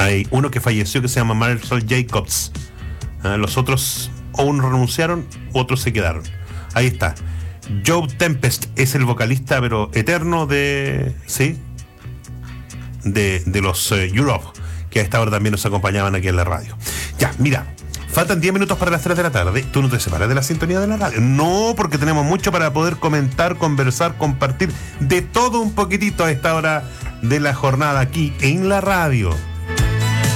Hay uno que falleció que se llama Marshall Jacobs. Los otros o unos renunciaron, otros se quedaron. Ahí está. Joe Tempest es el vocalista, pero eterno de los Europe, que a esta hora también nos acompañaban aquí en la radio. Ya, mira, faltan 10 minutos para las 3 de la tarde. ¿Tú no te separas de la sintonía de la radio? No, porque tenemos mucho para poder comentar, conversar, compartir de todo un poquitito a esta hora de la jornada aquí en la radio.